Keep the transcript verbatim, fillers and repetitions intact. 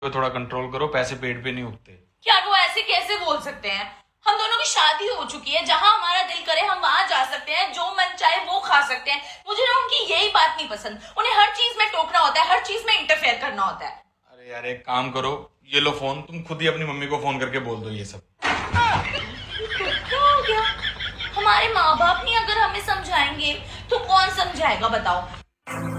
पे थोड़ा कंट्रोल करो, पैसे पेट पे नहीं उगते। यार वो ऐसे कैसे बोल सकते हैं? हम दोनों की शादी हो चुकी है, जहां हमारा दिल करे हम वहां जा सकते हैं, जो मन चाहे वो खा सकते हैं। मुझे ना उनकी यही बात नहीं पसंद, उन्हें हर चीज में टोकना होता है, हर चीज में इंटरफेयर करना होता है। अरे यार एक काम करो, ये लो फोन, तुम खुद ही अपनी मम्मी को फोन करके बोल दो ये सब। क्या हो गया? हमारे माँ बाप नहीं अगर हमें समझाएंगे तो कौन समझाएगा बताओ।